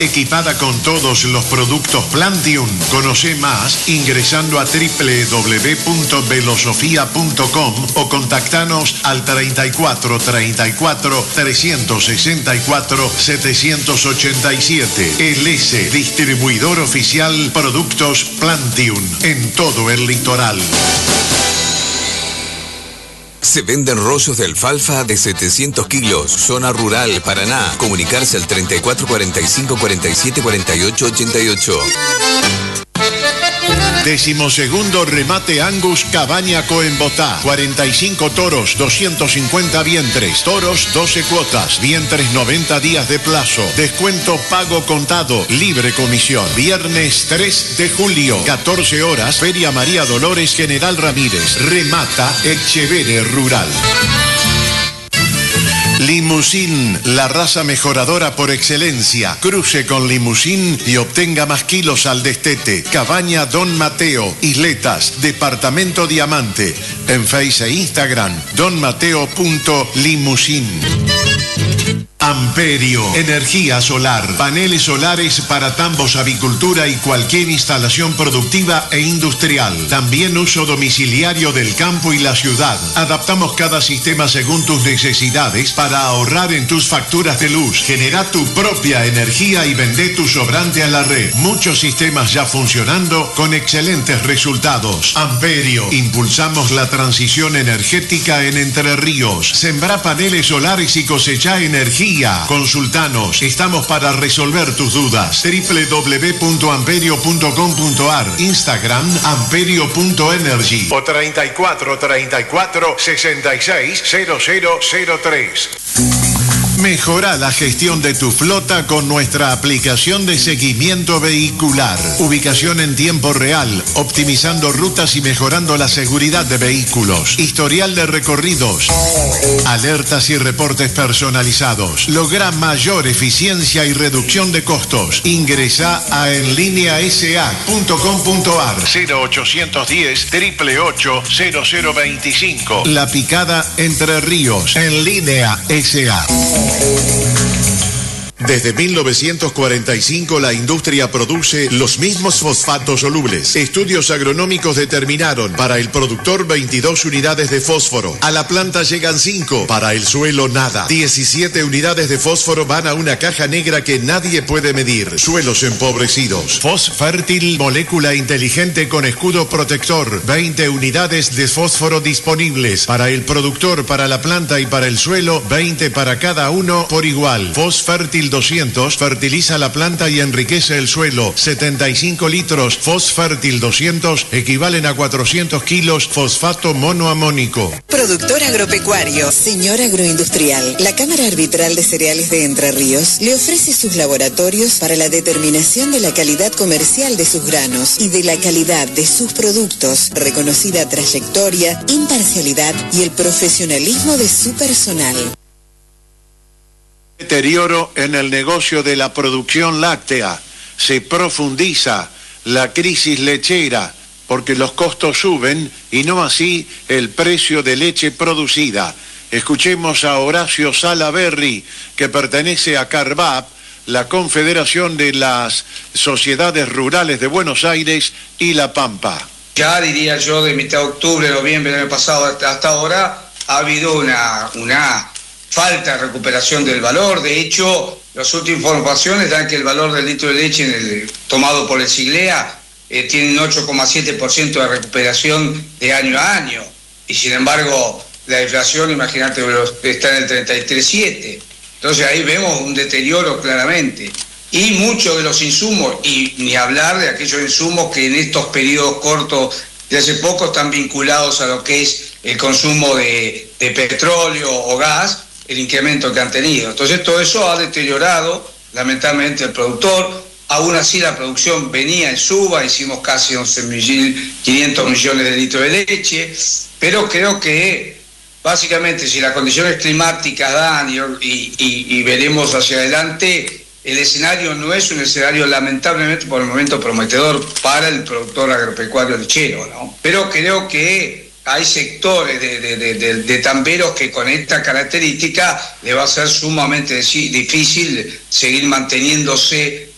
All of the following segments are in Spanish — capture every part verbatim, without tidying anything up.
Equipada con todos los productos Plantium. Conoce más ingresando a doble u doble u doble u punto velosofía punto com o contactanos al treinta y cuatro, treinta y cuatro, trescientos sesenta y cuatro, setecientos ochenta y siete. El S, distribuidor oficial Productos Plantium en todo el litoral. Se venden rollos de alfalfa de setecientos kilos, zona rural, Paraná. Comunicarse al treinta y cuatro, cuarenta y cinco, cuarenta y siete, cuarenta y ocho, ochenta y ocho. Decimosegundo remate Angus Cabaña Coembotá. cuarenta y cinco toros, doscientos cincuenta vientres. Toros, doce cuotas. Vientres, noventa días de plazo. Descuento pago contado. Libre comisión. Viernes tres de julio, catorce horas. Feria María Dolores General Ramírez. Remata Echevere Rural. Limusín, la raza mejoradora por excelencia. Cruce con Limusín y obtenga más kilos al destete. Cabaña Don Mateo, Isletas, Departamento Diamante. En Face e Instagram, donmateo punto limusín. Amperio, energía solar, paneles solares para tambos, avicultura y cualquier instalación productiva e industrial. También uso domiciliario del campo y la ciudad. Adaptamos cada sistema según tus necesidades para ahorrar en tus facturas de luz. Genera tu propia energía y vende tu sobrante a la red. Muchos sistemas ya funcionando con excelentes resultados. Amperio, impulsamos la transición energética en Entre Ríos. Sembra paneles solares y cosecha energía. Consultanos, estamos para resolver tus dudas. doble u doble u doble u punto amperio punto com punto a r, Instagram amperio punto energy o treinta y cuatro, treinta y cuatro, sesenta y seis, cero cero cero tres. Mejora la gestión de tu flota con nuestra aplicación de seguimiento vehicular. Ubicación en tiempo real, optimizando rutas y mejorando la seguridad de vehículos. Historial de recorridos. Alertas y reportes personalizados. Logra mayor eficiencia y reducción de costos. Ingresa a enlinea s a punto com punto a r. cero ochocientos diez, ocho ocho ocho, cero cero veinticinco. La Picada Entre Ríos. Enlinea S A. Desde mil novecientos cuarenta y cinco la industria produce los mismos fosfatos solubles. Estudios agronómicos determinaron para el productor veintidós unidades de fósforo. A la planta llegan cinco, para el suelo nada. diecisiete unidades de fósforo van a una caja negra que nadie puede medir. Suelos empobrecidos. Fosfértil, molécula inteligente con escudo protector. veinte unidades de fósforo disponibles. Para el productor, para la planta y para el suelo, veinte para cada uno por igual. Fosfértil doscientos fertiliza la planta y enriquece el suelo. setenta y cinco litros Fosfértil doscientos equivalen a cuatrocientos kilos fosfato monoamónico. Productor agropecuario, señor agroindustrial. La Cámara Arbitral de Cereales de Entre Ríos le ofrece sus laboratorios para la determinación de la calidad comercial de sus granos y de la calidad de sus productos, reconocida trayectoria, imparcialidad y el profesionalismo de su personal. Deterioro en el negocio de la producción láctea. Se profundiza la crisis lechera porque los costos suben y no así el precio de leche producida. Escuchemos a Horacio Salaberry, que pertenece a CARVAP, la Confederación de las Sociedades Rurales de Buenos Aires y La Pampa. Ya diría yo de mitad de octubre, noviembre del año pasado hasta ahora ha habido una... una falta de recuperación del valor. De hecho, las últimas informaciones dan que el valor del litro de leche en el, tomado por el Siglea eh, tiene un ocho coma siete por ciento de recuperación de año a año. Y sin embargo, la inflación, imagínate, está en el treinta y tres coma siete. Entonces ahí vemos un deterioro claramente. Y muchos de los insumos, y ni hablar de aquellos insumos que en estos periodos cortos de hace poco están vinculados a lo que es el consumo de, de petróleo o gas, el incremento que han tenido. Entonces todo eso ha deteriorado lamentablemente el productor. Aún así la producción venía en suba, hicimos casi once mil quinientos millones de litros de leche, pero creo que básicamente si las condiciones climáticas dan y, y, y veremos hacia adelante, el escenario no es un escenario lamentablemente por el momento prometedor para el productor agropecuario lechero, ¿no? Pero creo que hay sectores de, de, de, de, de tamberos que con esta característica le va a ser sumamente difícil seguir manteniéndose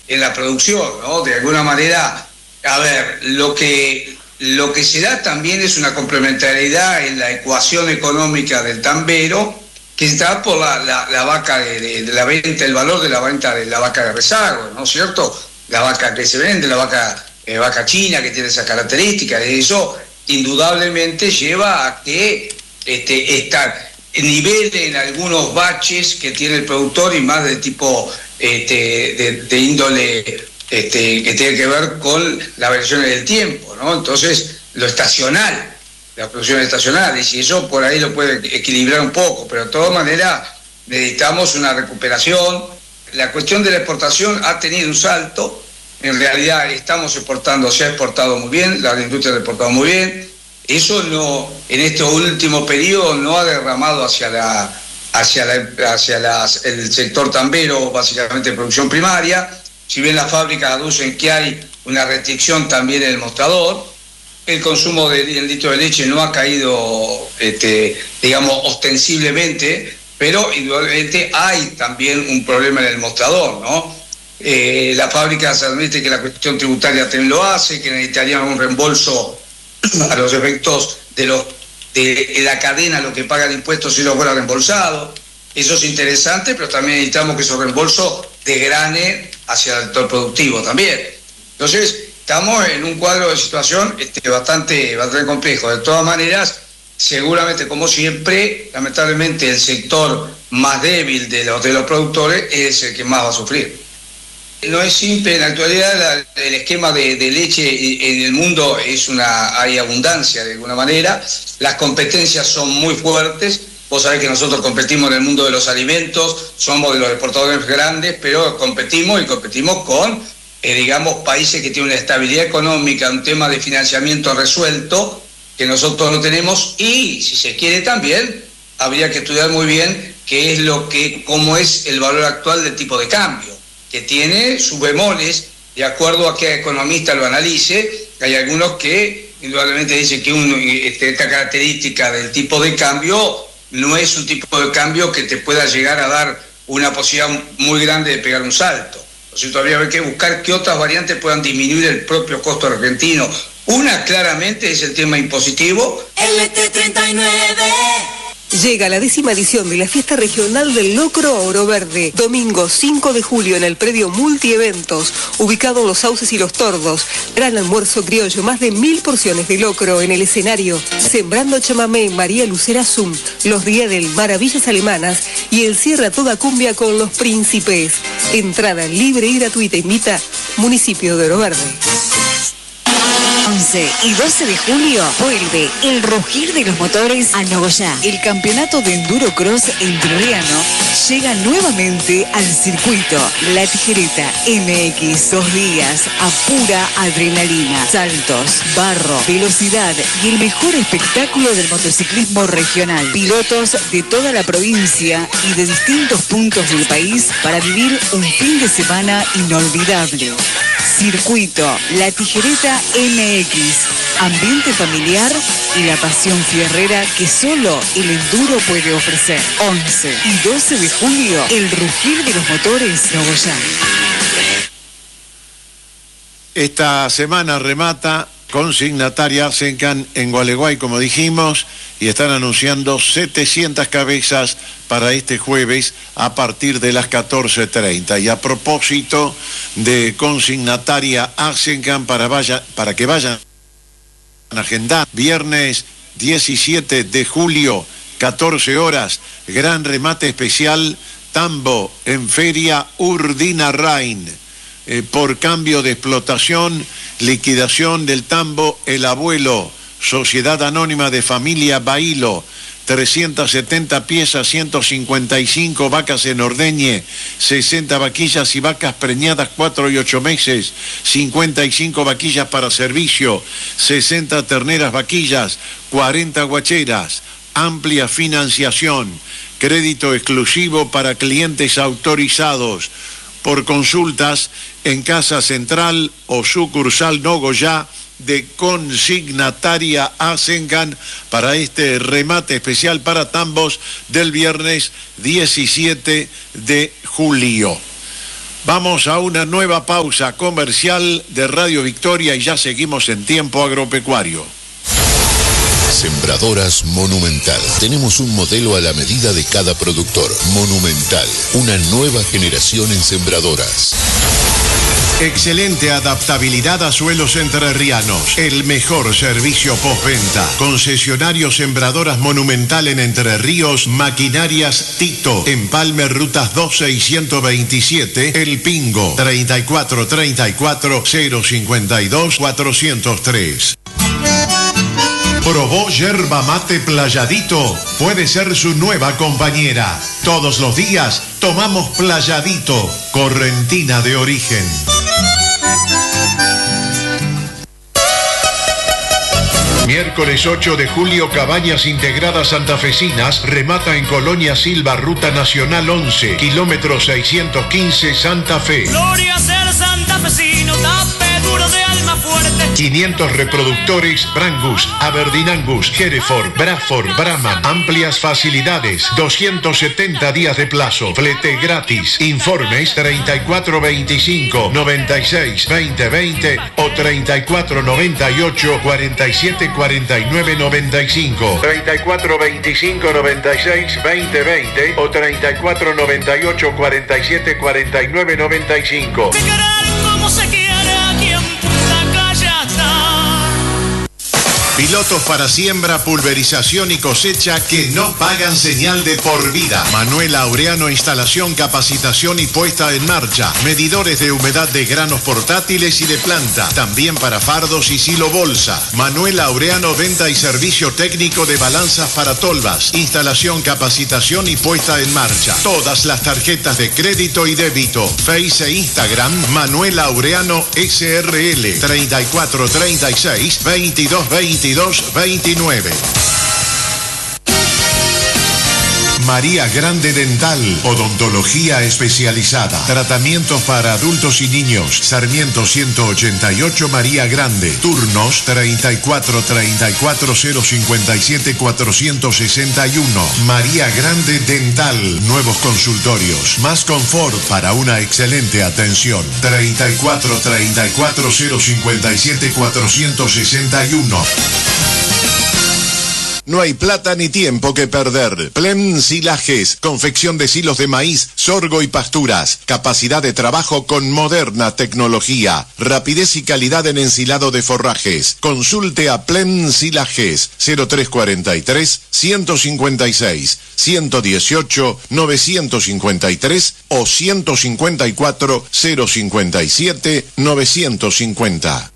en la producción, ¿no? De alguna manera, a ver, lo que, lo que se da también es una complementariedad en la ecuación económica del tambero, que está por la, la, la vaca de, de, de la venta, el valor de la venta de la vaca de rezago, ¿no es cierto? La vaca que se vende, la vaca, eh, vaca china, que tiene esa característica, y eso indudablemente lleva a que este, esta, nivele en algunos baches que tiene el productor, y más de tipo este, de, de índole este, que tiene que ver con las variaciones del tiempo, ¿no? Entonces, lo estacional, las producciones estacionales, y eso por ahí lo puede equilibrar un poco, pero de todas maneras necesitamos una recuperación. La cuestión de la exportación ha tenido un salto, en realidad estamos exportando, se ha exportado muy bien, la industria ha exportado muy bien, eso no, en este último periodo no ha derramado hacia la hacia la, hacia las, el sector tambero, básicamente producción primaria, si bien las fábricas aducen que hay una restricción también en el mostrador. El consumo de litro de leche no ha caído, este, digamos, ostensiblemente, pero indudablemente hay también un problema en el mostrador, ¿no? Eh, la fábrica se admite que la cuestión tributaria también lo hace, que necesitarían un reembolso a los efectos de, los, de la cadena, lo que paga el impuesto si no fuera reembolsado. Eso es interesante, pero también necesitamos que esos reembolsos degranen hacia el sector productivo también. Entonces, estamos en un cuadro de situación este, bastante, bastante complejo. De todas maneras, seguramente, como siempre, lamentablemente el sector más débil de los, de los productores es el que más va a sufrir. No es simple, en la actualidad la, el esquema de, de leche en el mundo es una, hay abundancia de alguna manera, las competencias son muy fuertes. Vos sabés que nosotros competimos en el mundo de los alimentos, somos de los exportadores grandes, pero competimos y competimos con Eh, digamos, países que tienen una estabilidad económica, un tema de financiamiento resuelto, que nosotros no tenemos, y si se quiere también, habría que estudiar muy bien qué es lo que, cómo es el valor actual del tipo de cambio, que tiene sus bemoles, de acuerdo a qué economista lo analice. Hay algunos que indudablemente dicen que un, este, esta característica del tipo de cambio no es un tipo de cambio que te pueda llegar a dar una posibilidad muy grande de pegar un salto. Entonces todavía hay que buscar qué otras variantes puedan disminuir el propio costo argentino. Una claramente es el tema impositivo. L T treinta y nueve. Llega la décima edición de la Fiesta Regional del Locro Oro Verde. Domingo cinco de julio en el predio Multieventos, ubicado en Los Sauces y Los Tordos. Gran almuerzo criollo, más de mil porciones de locro en el escenario. Sembrando chamamé, María Lucera Zum, Los Días del Maravillas Alemanas y el cierre a toda cumbia con Los Príncipes. Entrada libre y gratuita. Invita Municipio de Oro Verde. once y doce de julio vuelve el rugir de los motores a Nogoyá. El campeonato de Endurocross entrerriano llega nuevamente al circuito La Tijereta M X. Dos días a pura adrenalina, saltos, barro, velocidad y el mejor espectáculo del motociclismo regional. Pilotos de toda la provincia y de distintos puntos del país para vivir un fin de semana inolvidable. Circuito La Tijereta M X, ambiente familiar y la pasión fierrera que solo el enduro puede ofrecer. once y doce de julio, el rugir de los motores Nogoyá. Esta semana remata consignataria Arsencan en Gualeguay, como dijimos, y están anunciando setecientas cabezas para este jueves a partir de las catorce treinta. Y a propósito de consignataria Arsencan, para, vaya, para que vayan a agendar, viernes diecisiete de julio, catorce horas, gran remate especial, tambo en Feria Urdinarrain. Eh, por cambio de explotación, liquidación del tambo El Abuelo, Sociedad Anónima de Familia Bailo, trescientas setenta piezas, ciento cincuenta y cinco vacas en ordeñe, sesenta vaquillas y vacas preñadas cuatro y ocho meses, cincuenta y cinco vaquillas para servicio, sesenta terneras vaquillas, cuarenta guacheras, amplia financiación, crédito exclusivo para clientes autorizados. Por consultas en Casa Central o sucursal Nogoyá de consignataria Arsencan para este remate especial para tambos del viernes diecisiete de julio. Vamos a una nueva pausa comercial de Radio Victoria y ya seguimos en Tiempo Agropecuario. Sembradoras Monumental. Tenemos un modelo a la medida de cada productor. Monumental, una nueva generación en sembradoras. Excelente adaptabilidad a suelos entrerrianos. El mejor servicio postventa. Concesionario Sembradoras Monumental en Entre Ríos. Maquinarias Tito. Empalme Rutas doce y ciento veintisiete. El Pingo. treinta y cuatro treinta y cuatro cero cincuenta y dos cuatrocientos tres. ¿Probó yerba mate Playadito? Puede ser su nueva compañera. Todos los días tomamos Playadito, correntina de origen. Miércoles ocho de julio, Cabañas Integradas Santafesinas remata en Colonia Silva, Ruta Nacional once, kilómetro seiscientos quince, Santa Fe. Gloria ser santafesino, tape duro de alma fuerte. quinientos reproductores Brangus, Aberdeen Angus, Hereford, Bradford, Brahman. Amplias facilidades, doscientos setenta días de plazo, flete gratis. Informes treinta y cuatro veinticinco noventa y seis veinte veinte o treinta y cuatro noventa y ocho cuarenta y siete cuarenta y nueve noventa y cinco. treinta y cuatro veinticinco noventa y seis veinte veinte o treinta y cuatro noventa y ocho cuarenta y siete cuarenta y nueve noventa y cinco. Se querer como se quiere aquí en Punta Callata. Pilotos para siembra, pulverización y cosecha que no pagan señal de por vida. Manuel Aureano, instalación, capacitación y puesta en marcha. Medidores de humedad de granos portátiles y de planta. También para fardos y silo bolsa. Manuel Aureano, venta y servicio técnico de balanzas para tolvas. Instalación, capacitación y puesta en marcha. Todas las tarjetas de crédito y débito. Face e Instagram, Manuel Aureano S R L. treinta y cuatro treinta y seis veintidós veintidós veintinueve. María Grande Dental, odontología especializada, tratamientos para adultos y niños. Sarmiento ciento ochenta y ocho, María Grande. Turnos treinta y cuatro treinta y cuatro cero cincuenta y siete cuatrocientos sesenta y uno. María Grande Dental, nuevos consultorios, más confort para una excelente atención. treinta y cuatro treinta y cuatro cero cincuenta y siete cuatrocientos sesenta y uno. No hay plata ni tiempo que perder. Plen Silajes, confección de silos de maíz, sorgo y pasturas. Capacidad de trabajo con moderna tecnología. Rapidez y calidad en ensilado de forrajes. Consulte a Plen Silajes, cero tres cuarenta y tres, ciento cincuenta y seis, ciento dieciocho, novecientos cincuenta y tres o ciento cincuenta y cuatro, cero cincuenta y siete, novecientos cincuenta.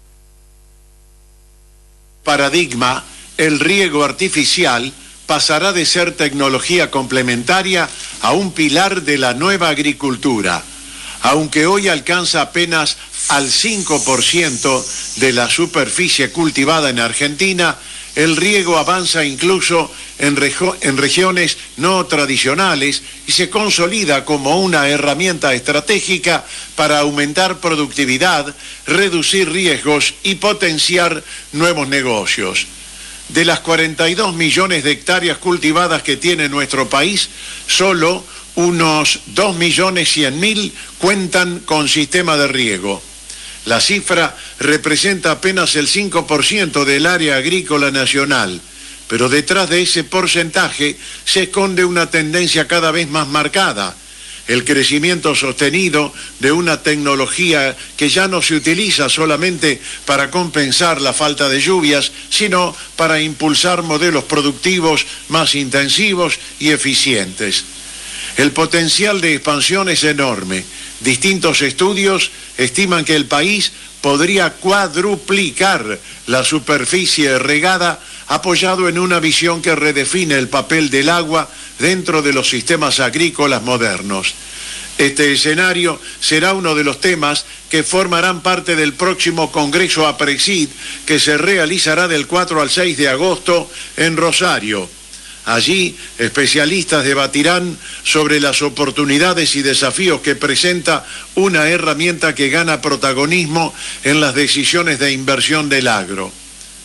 Paradigma. El riego artificial pasará de ser tecnología complementaria a un pilar de la nueva agricultura. Aunque hoy alcanza apenas al cinco por ciento de la superficie cultivada en Argentina, el riego avanza incluso en, rego- en regiones no tradicionales y se consolida como una herramienta estratégica para aumentar productividad, reducir riesgos y potenciar nuevos negocios. De las cuarenta y dos millones de hectáreas cultivadas que tiene nuestro país, solo unos dos millones cien mil cuentan con sistema de riego. La cifra representa apenas el cinco por ciento del área agrícola nacional, pero detrás de ese porcentaje se esconde una tendencia cada vez más marcada. El crecimiento sostenido de una tecnología que ya no se utiliza solamente para compensar la falta de lluvias, sino para impulsar modelos productivos más intensivos y eficientes. El potencial de expansión es enorme. Distintos estudios estiman que el país podría cuadruplicar la superficie regada apoyado en una visión que redefine el papel del agua dentro de los sistemas agrícolas modernos. Este escenario será uno de los temas que formarán parte del próximo Congreso APRESID que se realizará del cuatro al seis de agosto en Rosario. Allí, especialistas debatirán sobre las oportunidades y desafíos que presenta una herramienta que gana protagonismo en las decisiones de inversión del agro.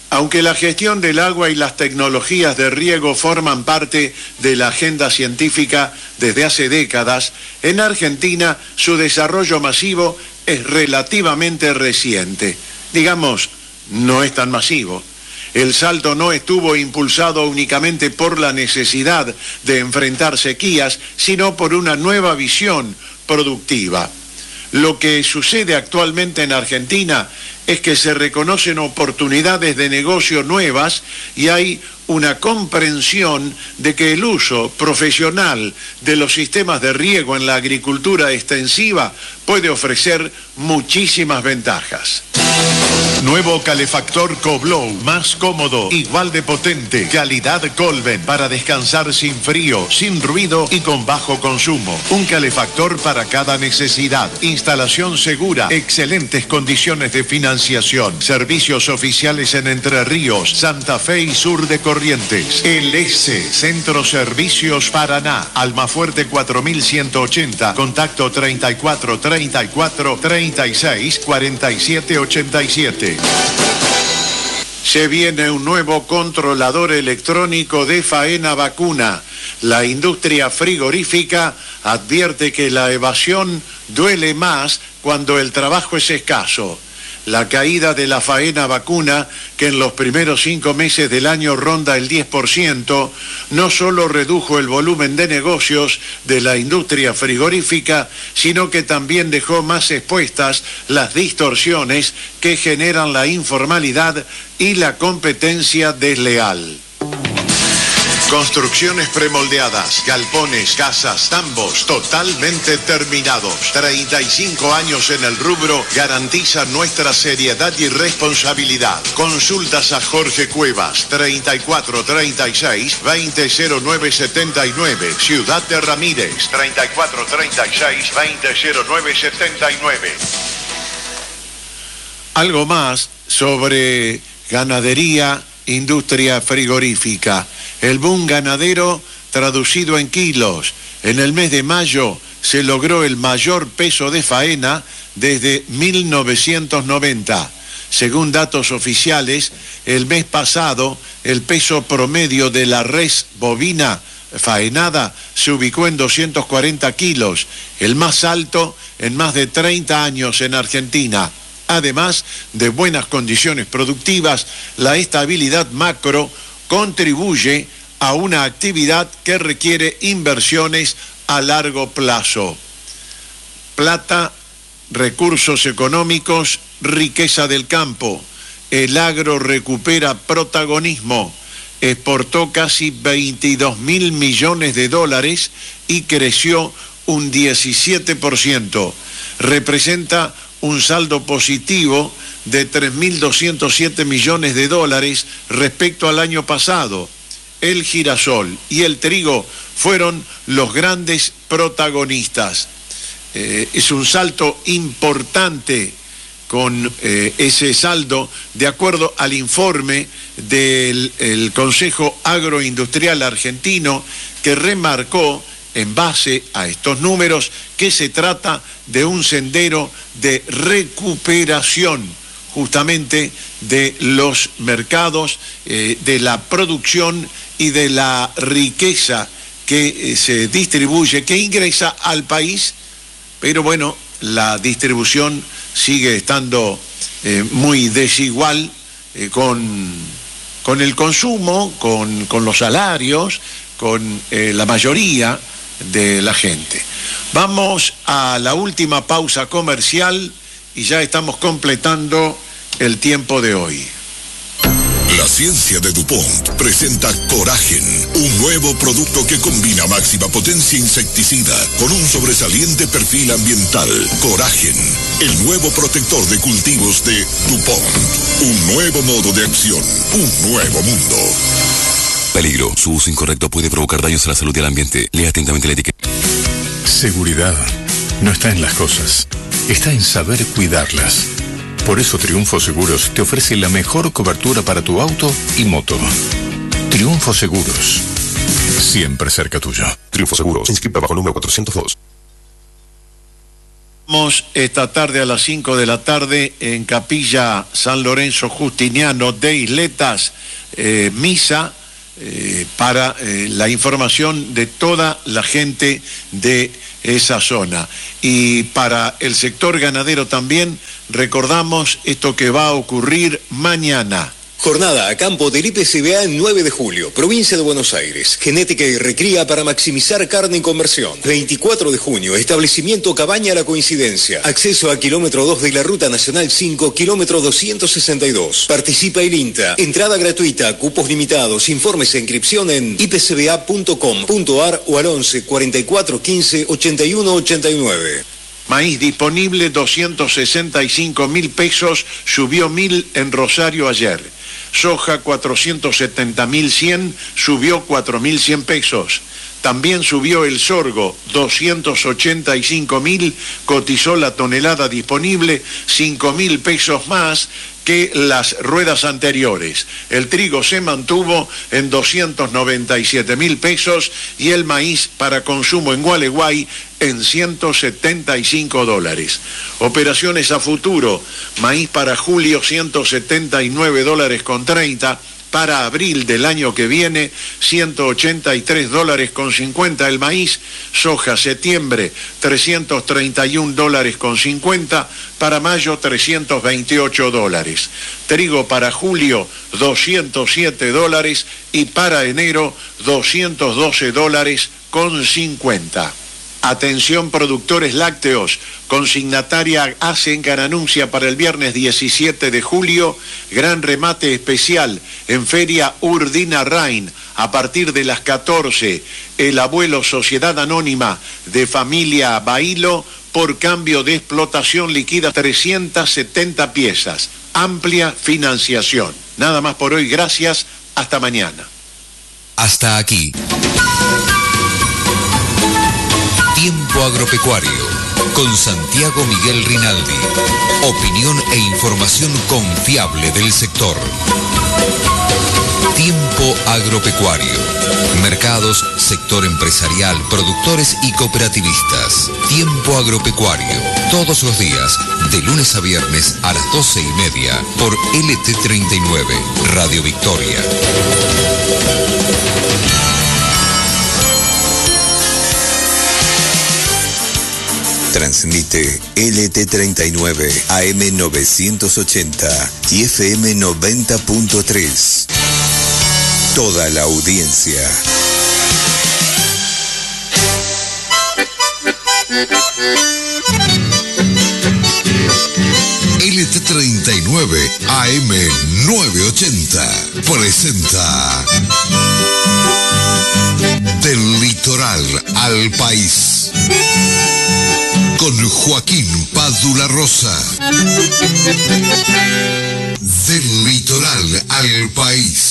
Aunque la gestión del agua y las tecnologías de riego forman parte de la agenda científica desde hace décadas, en Argentina su desarrollo masivo es relativamente reciente. Digamos, no es tan masivo. El salto no estuvo impulsado únicamente por la necesidad de enfrentar sequías, sino por una nueva visión productiva. Lo que sucede actualmente en Argentina es que se reconocen oportunidades de negocio nuevas y hay una comprensión de que el uso profesional de los sistemas de riego en la agricultura extensiva puede ofrecer muchísimas ventajas. Nuevo calefactor Coblow, más cómodo, igual de potente, calidad Colven, para descansar sin frío, sin ruido y con bajo consumo. Un calefactor para cada necesidad, instalación segura, excelentes condiciones de financiación, servicios oficiales en Entre Ríos, Santa Fe y sur de Corrientes. El S, Centro Servicios Paraná, Almafuerte cuatro mil ciento ochenta, contacto treinta y cuatro treinta y cuatro treinta y seis cuarenta y siete ochenta y siete. Se viene un nuevo controlador electrónico de faena vacuna. La industria frigorífica advierte que la evasión duele más cuando el trabajo es escaso. La caída de la faena vacuna, que en los primeros cinco meses del año ronda el diez por ciento, no solo redujo el volumen de negocios de la industria frigorífica, sino que también dejó más expuestas las distorsiones que generan la informalidad y la competencia desleal. Construcciones premoldeadas, galpones, casas, tambos, totalmente terminados. treinta y cinco años en el rubro garantizan nuestra seriedad y responsabilidad. Consultas a Jorge Cuevas, treinta y cuatro treinta y seis veinte cero nueve setenta y nueve. Ciudad de Ramírez, treinta y cuatro treinta y seis veinte cero nueve setenta y nueve. Algo más sobre ganadería, industria frigorífica. El boom ganadero traducido en kilos. En el mes de mayo se logró el mayor peso de faena desde mil novecientos noventa. Según datos oficiales, el mes pasado el peso promedio de la res bovina faenada se ubicó en doscientos cuarenta kilos, el más alto en más de treinta años en Argentina. Además de buenas condiciones productivas, la estabilidad macro contribuye a una actividad que requiere inversiones a largo plazo. Plata, recursos económicos, riqueza del campo. El agro recupera protagonismo. Exportó casi veintidós mil millones de dólares y creció un diecisiete por ciento. Representa un saldo positivo de tres mil doscientos siete millones de dólares respecto al año pasado. El girasol y el trigo fueron los grandes protagonistas. Eh, es un salto importante con eh, ese saldo, de acuerdo al informe del el Consejo Agroindustrial Argentino, que remarcó, en base a estos números, que se trata de un sendero de recuperación justamente de los mercados, eh, de la producción y de la riqueza que eh, se distribuye, que ingresa al país, pero bueno, la distribución sigue estando eh, muy desigual eh, con, con el consumo, con, con los salarios, con eh, la mayoría de la gente. Vamos a la última pausa comercial y ya estamos completando el tiempo de hoy. La ciencia de DuPont presenta Coragen, un nuevo producto que combina máxima potencia insecticida con un sobresaliente perfil ambiental. Coragen, el nuevo protector de cultivos de DuPont. Un nuevo modo de acción, un nuevo mundo. Peligro. Su uso incorrecto puede provocar daños a la salud y al ambiente. Lea atentamente la etiqueta. Seguridad no está en las cosas, está en saber cuidarlas. Por eso Triunfo Seguros te ofrece la mejor cobertura para tu auto y moto. Triunfo Seguros, siempre cerca tuyo. Triunfo Seguros, inscrita bajo número cuatrocientos dos. Esta tarde a las cinco de la tarde en Capilla San Lorenzo Justiniano de Isletas, eh, misa eh, para eh, la información de toda la gente de esa zona. Y para el sector ganadero también recordamos esto que va a ocurrir mañana. Jornada a campo del I P C B A en nueve de julio, provincia de Buenos Aires. Genética y recría para maximizar carne en conversión. veinticuatro de junio, establecimiento Cabaña La Coincidencia. Acceso a kilómetro dos de la Ruta Nacional cinco, kilómetro doscientos sesenta y dos. Participa el INTA. Entrada gratuita, cupos limitados. Informes e inscripción en i p c b a punto com punto a r o al once, cuarenta y cuatro, quince, ochenta y uno, ochenta y nueve. Maíz disponible, doscientos sesenta y cinco mil pesos, subió mil en Rosario ayer. Soja, cuatrocientos setenta mil cien, subió cuatro mil cien pesos. También subió el sorgo, doscientos ochenta y cinco mil, cotizó la tonelada disponible, cinco mil pesos más que las ruedas anteriores. El trigo se mantuvo en doscientos noventa y siete mil pesos y el maíz para consumo en Gualeguay en ciento setenta y cinco dólares. Operaciones a futuro, maíz para julio ciento setenta y nueve dólares con treinta, para abril del año que viene ciento ochenta y tres dólares con cincuenta el maíz, soja septiembre trescientos treinta y un dólares con cincuenta, para mayo trescientos veintiocho dólares, trigo para julio doscientos siete dólares y para enero doscientos doce dólares con cincuenta. Atención productores lácteos, consignataria hacen gran anuncia para el viernes diecisiete de julio, gran remate especial en Feria Urdina Rain, a partir de las catorce, el abuelo Sociedad Anónima de Familia Bailo, por cambio de explotación liquida trescientas setenta piezas, amplia financiación. Nada más por hoy, gracias, hasta mañana. Hasta aquí. Tiempo Agropecuario, con Santiago Miguel Rinaldi. Opinión e información confiable del sector. Tiempo Agropecuario. Mercados, sector empresarial, productores y cooperativistas. Tiempo Agropecuario. Todos los días, de lunes a viernes a las doce y media, por L T treinta y nueve, Radio Victoria. Transmite L T treinta y nueve A M novecientos ochenta y F M noventa punto tres. Toda la audiencia. L T treinta y nueve A M novecientos ochenta presenta Del Litoral al País, con Joaquín Pádula Rosa. Del Litoral al País.